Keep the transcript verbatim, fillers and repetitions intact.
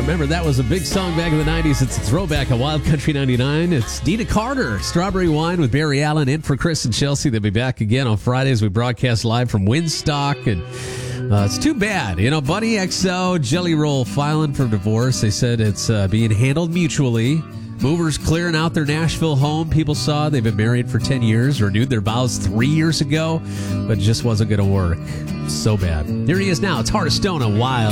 remember that was a big song back in the nineties. It's a throwback of Wild Country ninety-nine. It's Dina Carter, Strawberry Wine with Barry Allen, in for Chris and Chelsea. They'll be back again on Friday as we broadcast live from Winstock. And uh, it's too bad. You know, Buddy X O, Jelly Roll filing for divorce. They said it's uh, being handled mutually. Movers clearing out their Nashville home. People saw they've been married for ten years, renewed their vows three years ago, but it just wasn't going to work. So bad. Here he is now. It's Heart of Stone on Wild.